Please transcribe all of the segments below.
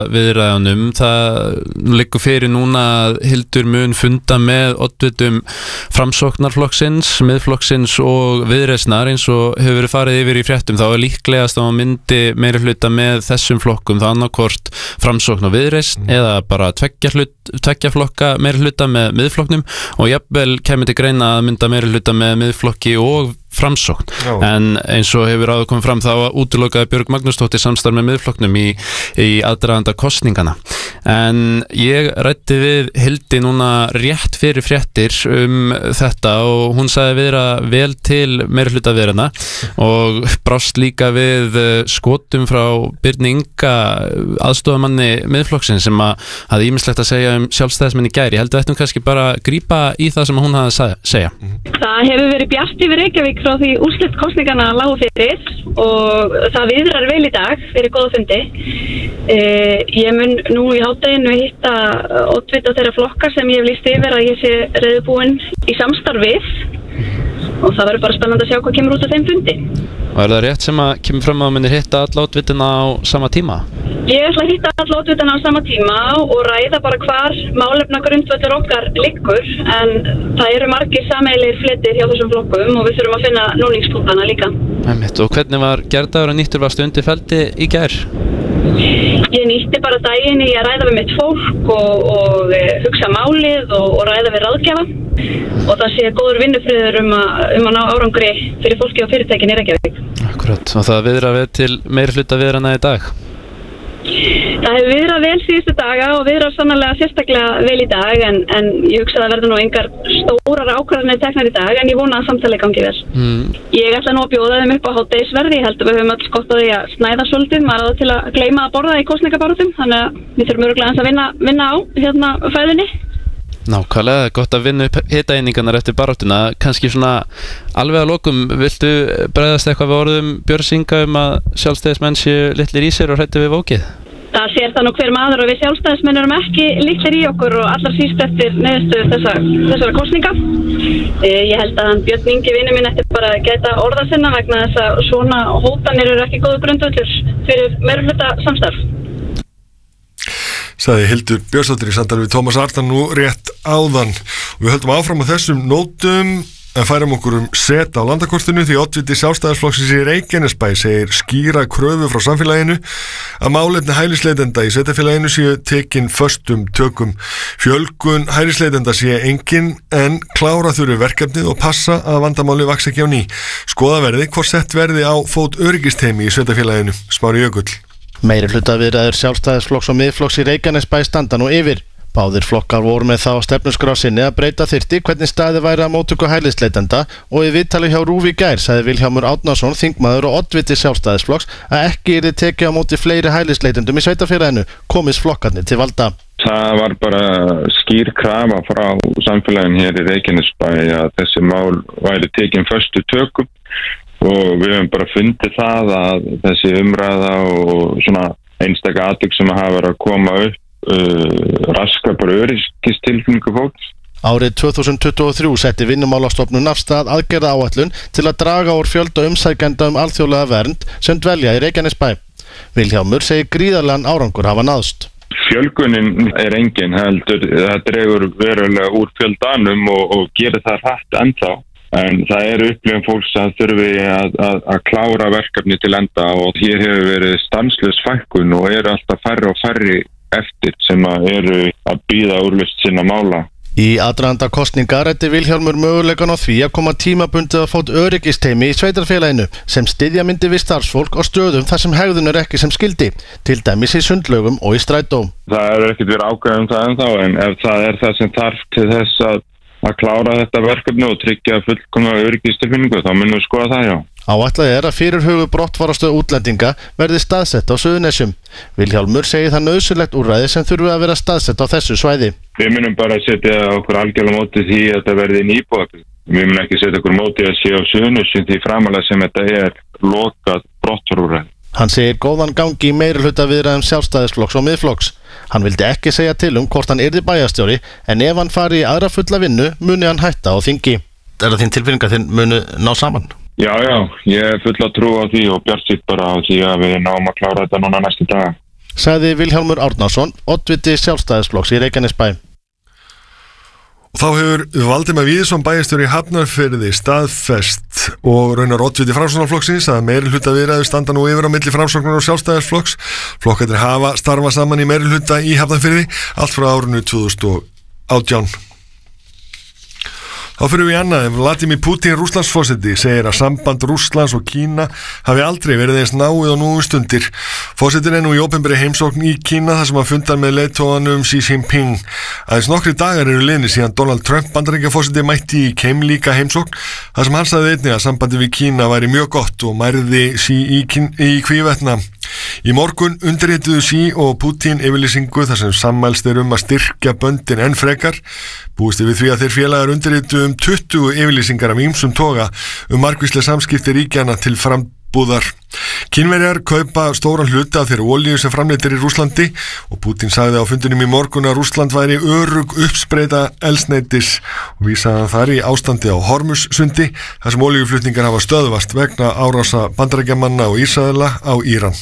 viðræðunum. Það liggur fyrir núna að Hildur mun funda með oddvitum Framsóknarflokksins, Miðflokksins og Viðreisnar eins og hefur verið farið yfir í fréttum. Þá líklegast að hún myndi meirihluta með þessum flokkum, það annarkvort Framsókn og Viðreisn eða bara tveggja flokka meirihluta með Miðflokknum og jafnvel kemur til greina að mynda meirihluta með Miðflokki og Framsókn. En eins og hefur áður komið fram þá útilokaði Björg Magnúsdóttir samstarf með Miðflokknum í aðdraganda kosningana. En ég ræddi við Hildi núna rétt fyrir fréttir þetta og hún sagði vera vel til meirihluta viðræðna og brást líka við skotum frá Birni Inga aðstoðarmanni Miðflokksins sem hafði ýmislegt að segja sjálfstæðismenn í gær. Ég held að ættum kannski bara að grípa í það sem hún hafði að segja. Það hefur verið bjart yfir Reykjavík frá því úrslit kosninganna lágu fyrir og það viðrar vel í dag fyrir góða fundi. Ég mun nú í hádeginu hitta oddvita þeirra flokkar sem ég hef lýst yfir að ég sé reiðubúin í samstarf við og það verður bara spennandi að sjá hvað kemur út af þeim fundi. Og það rétt sem að kemur fram að myndir hitta alla oddvitina á sama tíma? Ég ætla að hitta alla oddvitina á sama tíma og ræða bara hvar málefnagrundvöllur okkar liggur en það eru margir sameiginlegir fletir hjá þessum flokkum og við þurfum að finna núningspunktana líka. Og hvernig var gærdagur og nýttur varstu undir feldi í gær? Ég nýtti bara daginn í að ræða við mitt fólk og hugsa málið og ræða við ráðgjafa og það sé góður vinnufriður að ná árangri fyrir fólki og fyrirtækin í Reykjavík. Akkurat, og það viðrar vel til meirihluta viðræðna í dag? Það hefur viðrað vel síðustu daga og viðrar sannarlega sérstaklega vel í dag en ég hugsa að það verður nú engar stórar ákvarðanir teknar í dag en ég vona að samtalið gangi vel. Ég ætla nú að bjóða þeim upp á hádegisverði, ég held að við höfum öll gott á því að snæða svolítið, maður á það til að gleyma að borða í kosningabaráttum, þannig að við þurfum örugglega aðeins að vinna á fæðunni. Nákvæmlega, gott að vinna upp hitaeiningarnar eftir baráttuna. Kannski svona alveg að lokum, viltu bregðast eitthvað við orðum Björns Inga að sjálfstæðismenn séu litlir í sér og hræddir við vókið? Það sér það nú hver maður og við sjálfstæðismenn erum ekki litlir í okkur og allar síst eftir niðurstöðu þessara kosninga. Ég held að Björn Ingi vinur minn eftir bara að gæta orða sinna vegna þess að svona hótanir eru ekki góður grundvöllur fyrir meirihluta samstarf. Sagði Hildur Björnsdóttir í samtali við Tómas Arnar nú rétt áðan. Við höldum áfram á þessum nótum en færum okkur set á landakortinu því oddviti Sjálfstæðisflokksins í Reykjanesbæ segir skýra kröfu frá samfélaginu að málefni hælisleitenda í sveitarfélaginu séu tekin föstum tökum. Fjölgun hælisleitenda sé engin en klára þurfi verkefnið og passa að vandamáli vaks ekki á ný. Skoða verði hvort sett verði á fót öryggisteymi í sveitarfélaginu. Smári Jökull. Meirihluta viðræður Sjálfstæðisflokks og Miðflokks í Reykjanesbæ standa nú yfir. Báðir flokkar voru með þá stefnuskrá sinni að breyta þyrfti hvernig staðið væri að móttöku hælisleitenda og í viðtali hjá RÚV í gær sagði Vilhjálmur Árnason, þingmaður og oddviti Sjálfstæðisflokks að ekki yrði tekið á móti fleiri hælisleitendum í sveitarfélaginu komist flokkarnir til valda. Það var bara skýr krafa frá samfélaginu hér í Reykjanesbæ að þessi mál væri tekin föstu tökum og við höfum bara fundið það að þessi umræða og svona einstaka atvik sem hafa verið að koma upp raskar bara öryggistilfinningu fólks. Árið 2023 setti Vinnumálastofnun af stað aðgerðaáætlun til að draga úr fjölda umsækjenda alþjóðlega vernd sem dvelja í Reykjanesbæ. Vilhjálmur segir gríðarlegan árangur hafa náðst. Fjölgunin engin heldur, það dregur verulega úr fjöldanum og gerir það hratt ennþá. En það upplifun fólks að þurfi að klára verkefni til enda og hér hefur verið stanslaus fækkun og alltaf færri og færri eftir sem eru að bíða úrlausn sinna mála. Í aðdraganda kosninga ræddi Vilhjálmur möguleikann á því að koma tímabundið að fót öryggisteymi í sveitarfélaginu sem styðja myndi við starfsfólk og stöðum þar sem hegðun ekki sem skildi, til dæmis í sundlaugum og í strætó. Það ekkert verið ákveðið það ennþá en ef það það sem þarf til þess að klára þetta verkefni og tryggja fullkomna öryggistilfinningu, þá munum við skoða það, já. Áætlað að fyrirhuguð brottfarastöð útlendinga verði staðsett á Suðurnesjum. Vilhjálmur segir það nauðsynlegt úrræði sem þurfi að vera staðsett á þessu svæði. Við munum bara setja okkur algjörlega móti því að þetta verði inn íbúðabygg. Við munum ekki setja okkur móti að sé á Suðurnesjum því framalega sem þetta lokað brottfarúrræði. Hann segir góðan gangi í meirihluta viðræðum Sjálfstæðisflokks og Miðflokks. Hann vildi ekki segja til hvort hann yrði bæjarstjóri en ef hann fari í aðra fulla vinnu muni hann hætta á þingi. Það þín tilfinning að þinn muni ná saman? Já, ég full að trú á því og bjartsýtt bara á því að við náum að klára þetta núna næstu daga. sagði Vilhjálmur Árnason, oddviti Sjálfstæðisflokks í Reykjanesbæ. Og þá hefur Valdimar Víðsson bæjarstjóri í Hafnarfirði staðfest og raunar oddviti Framsóknarflokksins að meirihluta viðræður standa nú yfir á milli Framsóknar og Sjálfstæðisflokks. Flokkarnir hafa starfað saman í meirihluta í Hafnarfirði allt frá árinu 2018. Þá fyrir við annað, Vladimir Putin, Rússlandsforseti, segir að samband Rússlands og Kína hafi aldrei verið eins náið og nú stundir. Forsetin nú í opinberri heimsókn í Kína þar sem hann fundar með leiðtoganum Xi Jinping. Aðeins nokkri dagar eru liðnir síðan Donald Trump Bandaríkjaforseti mætti í keimlíka heimsókn þar sem hann sagði einnig að sambandi við Kína væri mjög gott og mærði Xi í hvívetna. Í morgun undirrituðu Xi og Putin yfirlýsingu þar sem sammælst að styrkja böndin enn frekar. Búist við því að þeir félagar undirrituðu 20 yfirlýsingar af ýmsum toga margvísleg samskipti ríkjana til frambúðar. Kínverjar kaupa stóran hluta af þeirri olíu sem framleidd í Rússlandi og Putin sagði á fundinum í morgun að Rússland væri örugg uppspreyta eldsneytis og vísaði hann þar í ástandi á Hormuzsundi þar sem olíuflutningar hafa stöðvast vegna árása Bandaríkjamanna og Ísraela á Íran.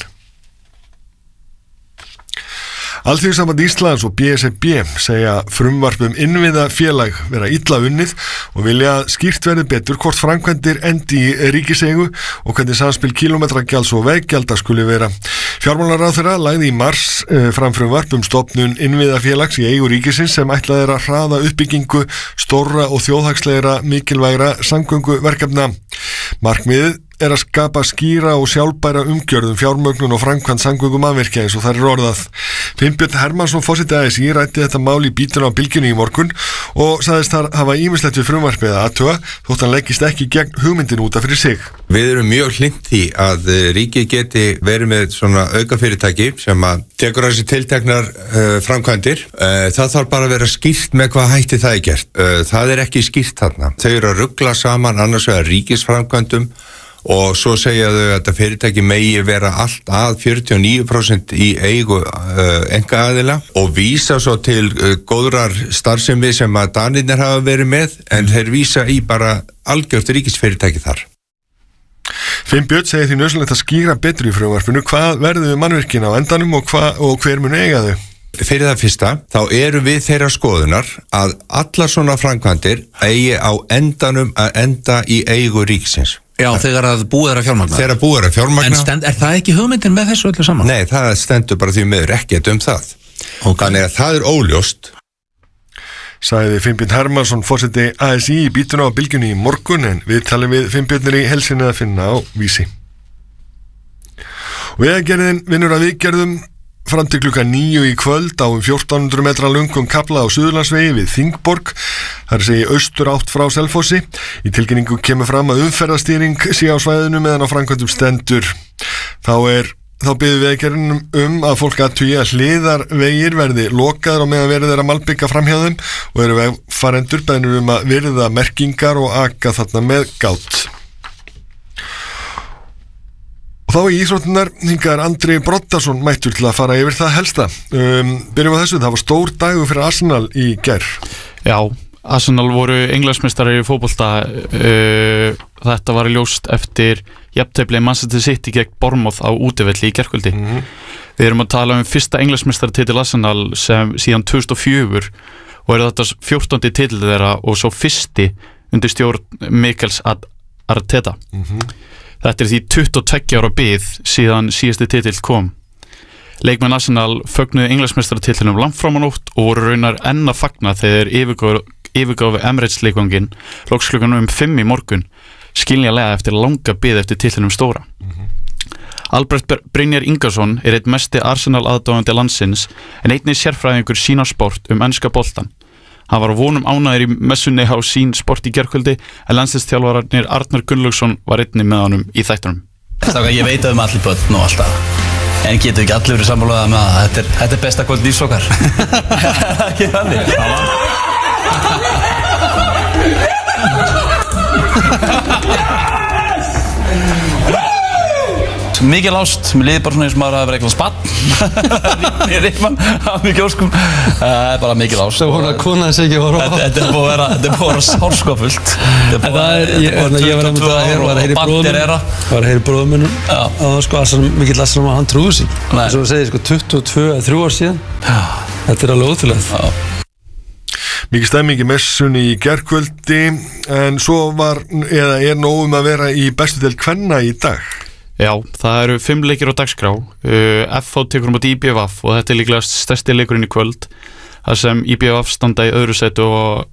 Alþýðusamband Íslands og BSRB segja frumvarp innviðafélag vera illa unnið og vilja að skýrt verði betur hvort framkvæmdir endi í ríkiseigu og hvernig samspil kílómetragjalds og veggjalda skuli vera. Fjármálaráðherra lagði í mars fram frumvarp stofnun innviðafélags í eigu ríkisins sem ætlað er að hraða uppbyggingu stórra og þjóðhagslegra mikilvægra samgönguverkefna. Markmiðið er að skapa skýra og sjálfbæra umgjörð fjármögnun og framkvæmd samgöngumannvirkja eins og það er orðað. Finnbjörn Hermannsson forseti ASÍ ræddi þetta mál í Bítinu á Bylgjunni í morgun og sagðist þar hafa ýmislegt við frumvarpið að athuga þótt hann leggist ekki gegn hugmyndin út af fyrir sig. Við erum mjög hlynnt því að ríkið geti verið með svona aukafyrirtæki sem að tekur þessi tilteknar framkvæmdir. Það þarf bara að vera skýrt með hvað hætti það er gert. Það er ekki skýrt þarna. Þau eru að rugla saman annars vegar ríkisframkvæmdum og svo segja þau að þetta fyrirtæki megi vera allt að 49% í eigu einkaaðila og vísa svo til góðrar starfsemi sem að Danirnir hafa verið með en þeir vísa í bara algjört ríkisfyrirtæki þar. Finnbjörn segir því nauðsynlegt að skýra betur í frumvarpinu hvað verður við mannvirkin á endanum og hver mun eiga þau. Fyrir það fyrsta, þá eru við þeirra skoðunar að allar svona framkvæmdir eigi á endanum að enda í eigu ríkisins. Já, þegar að búið að fjármagna. Þegar búið að fjármagna. En er það ekki hugmyndin með þessu öllu saman? Nei, það stendur bara því miður ekkert það. Okay. Þannig að það er óljóst. Sagði Finnbjörn Hermannsson forseti ASÍ í Bítinu á Bylgjunni í morgun en við talum við Finnbjörnir í helsinni að finna á Vísi. Og Vegagerðin vinnur að viðgerðum fram til klukkan 9 í kvöld á 1400 metra löngum kafla á Suðurlandsvegi við Þingborg. Það segi austur átt frá Selfossi. Í tilkynningu kemur fram að umferðarstýring sé á svæðinu meðan á framkvæmdum stendur. Þá biður Vegagerðin að fólk athugi að hliðarvegir verði lokaðir og meðan verið er að malbika framhjá þeim og eru vegfarendur beðnir að virða merkingar og aka þarna með gát. Og þá í íþróttunar hingað Andri Broddarsson mættur til að fara yfir það helsta. Byrjum á þessu, það var stór dagur fyrir Arsenal í gær. Já, Arsenal voru englandsmeistari í fótbolta. Þetta var ljóst eftir jafntefli Manchester City gegn Bournemouth á útivelli í gærkvöldi. Við erum að tala fyrsta englandsmeistaratitil Arsenal sem síðan 2004 og þetta 14. titil þeirra og svo fyrsti undir stjórn Mikkels Arteta. Þetta er því 22 ára bið síðan síðasti titill kom. Leikmenn Arsenal fögnuðu englandsmeistaratitilnum langt fram á nótt og voru raunar enn að fagna þegar yfirgáfu Emirates leikvanginn loks klukkan 5 í morgun, skiljanlega eftir langa bið eftir titlinum stóra. Albert Brynjar Ingarsson er einn mesti Arsenal aðdáandi landsins en einnig sérfræðingur sína sport enska boltan. Hann var vonum ánægður í messunni á sín sport í gærkvöldi en landsliðsþjálfararnir Arnar Gunnlaugsson var einnig með honum í þættunum. Ég veit að allir börn og alltaf en getur ekki allir verið sammálaðið með að þetta er besta kvöld lífs okkar. Ekki þannig. Mikil ást, mér liði bara svona eins og maður að vera eitthvað spann Mér reyfman á mikið óskum Það bara mikil ást Svo hún að konaði sig ekki horfa á Þetta er búið að vera sárskapfullt Ég var að heyra bróðum minnum og sko mikill Assan hann trúið sig Svo að segja 22-3 ár síðan Þetta er alveg ótrúlegt Mikið stemming í messunni í gærkvöldi en svo er nóg að vera í bestu deild kvenna í dag. Já, það eru 5 leikir á dagskrá. FH tekur móti IBVF og þetta er líklega stærsti leikurinn í kvöld. Það sem IBVF standa í öðru sæti og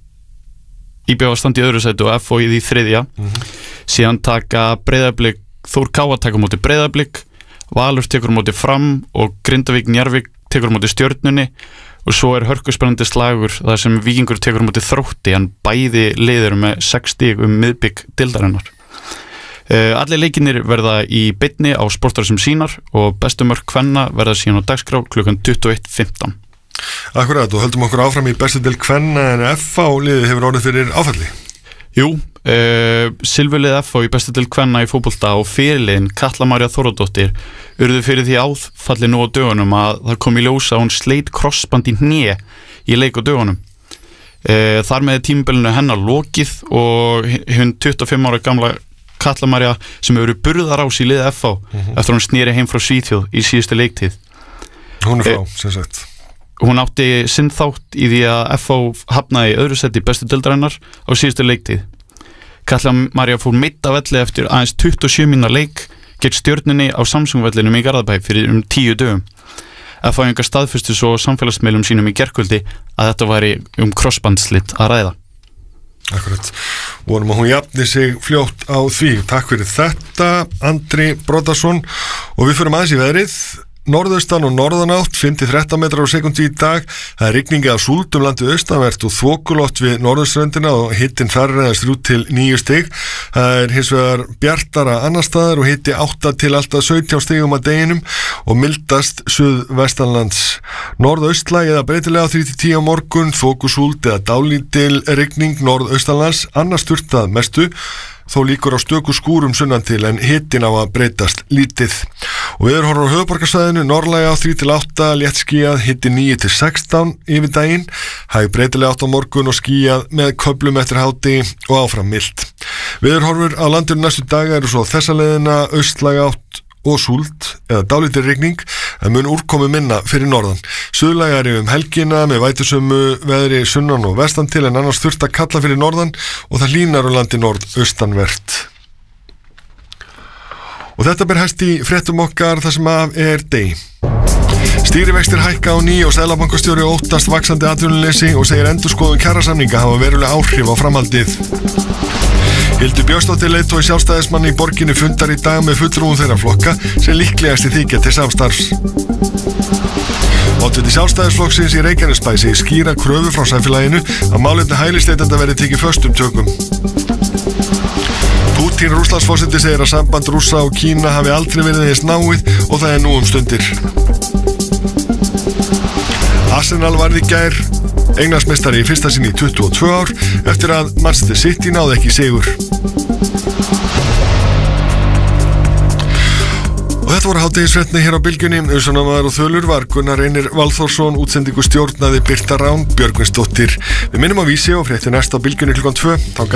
FH í því þriðja. Síðan taka Breiðablik, Þór Káa taka móti Breiðablik, Valur tekur móti Fram og Grindavík Njarðvík tekur móti Stjörnunni. Og svo er hörkuspennandi slagur þar sem Víkingur tekur móti Þrótti en bæði liður með 6 stig miðbik deildarinnar. Allir leikinir verða í beinni á Sportar sem sínar og bestu mörk kvenna verða síðan á dagskrá klukkan 21:15. Akkurat, og höldum okkur áfram í bestu deild kvenna en FH liðið hefur orðið fyrir áfalli. Jú, Silfurlið FH í bestu deild kvenna í fótbolta og fyrirliðin Katla María Þórðardóttir urðu fyrir því áfalli nú á dögunum að það kom í ljós að hún sleit krossband í hné í leik á dögunum. Þar með tímabilinu hennar lokið og hún 25 ára gamla Katla María sem hefur verið burðarás í liði FH eftir hún sneri heim frá Svíþjóð í síðustu leiktíð. Hún er frá, sem sagt. Hún átti sinn þátt í því að FH hafnaði í öðru seti bestu deildarinnar á síðustu leiktíð. Katla María fór meidd af velli eftir aðeins 27 mínútna leik gegn Stjörnunni á Samsung-vellinum í Garðabæ fyrir 10 dögum. FH-ingar staðfestu svo samfélagsmiðlum sínum í gærkvöldi að þetta væri krossbandslit að ræða. Akkurat. Vonum að hún jafni sig fljótt á því. Takk fyrir þetta, Andri Broddarsson. Og við förum aðeins í veðrið. Norðaustan og norðanátt 5-13 metrar á sekundi í dag. Það er rigningi af súld landið austanvert og þokulótt við norðurströndina og hittin þar ræðast 3 til 9 stig. Það er hins vegar bjartara annar staðar og hitti 8 til alltaf 17 stigum að deginum og mildast suðvestanlands. Norðaustlæg eða breytilega 3-10 á morgun, þokusúld eða dálítil rigning norðaustanlands, annars sturtað mestu. Þó líkur á stöku skúrum sunnan til en hittin á að breytast lítið. Og veðurhorfur á höfuðborgarsvæðinu, norðlæga 3-8, létt skýjað, hitti 9-16 yfir daginn, hæg breytilega 8 á morgun og skýjað með köflum eftir hádegi og áfram milt. Veðurhorfur á landinu næstu daga eru svo þessa leiðina, austlæga 8 og súld eða dálítil rigning en mun úrkomi minna fyrir norðan. Suðlægari helgina með vætusömu veðri sunnan og vestan til en annars þurft að kalla fyrir norðan og það hlýnar á landi norðaustanvert. Og þetta ber hæst í fréttum okkar þar sem af er degi. Stýrivextir hækka á ný og Seðlabankastjóri óttast vaxandi atvinnuleysi og segir endurskoðun kjarasamninga hafa veruleg áhrif á framhaldið. Hildur Björnsdóttir leiðtogi Sjálfstæðismann í borginni fundar í dag með fulltrúum þeirra flokka sem líklegasti þykja til samstarfs. Oddviti Sjálfstæðisflokksins í Reykjanesbæ segir skýra kröfu frá samfélaginu að málefni hælisleitenda verði tekið föstum tökum. Pútín Rússlandsforseti segir að samband Rússa og Kína hafi aldrei verið eins náið og það er nú stundir. Arsenal varð í gær Englandsmeistari í fyrsta sinn í 22 ár eftir að Manchester City náði ekki sigur. Og þetta voru hádegisfréttirnar hér á Bylgjunni. Umsjónarmaður og þölur var Gunnar Reynir Valþórsson, útsendingu stjórnaði Birta Rán Björgvinsdóttir. Við minnum á Vísi og fréttir næst á Bylgjunni klukkan 2.